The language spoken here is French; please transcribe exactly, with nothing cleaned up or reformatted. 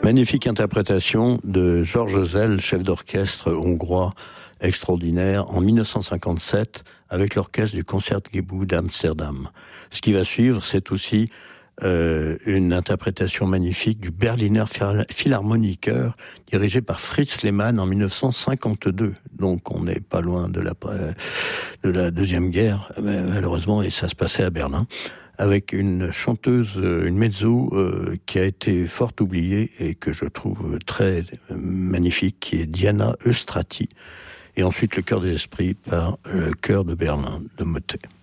Magnifique interprétation de George Zell, chef d'orchestre hongrois extraordinaire, en dix-neuf cent cinquante-sept, avec l'orchestre du Concertgebouw d'Amsterdam. Ce qui va suivre, c'est aussi euh, une interprétation magnifique du Berliner Philharmoniker, dirigé par Fritz Lehmann en dix-neuf cent cinquante-deux. Donc on n'est pas loin de la, de la Deuxième Guerre, malheureusement, et ça se passait à Berlin, avec une chanteuse, une mezzo, euh, qui a été fort oubliée et que je trouve très magnifique, qui est Diana Eustrati. Et ensuite le Chœur des Esprits par le Chœur de Berlin de Motet.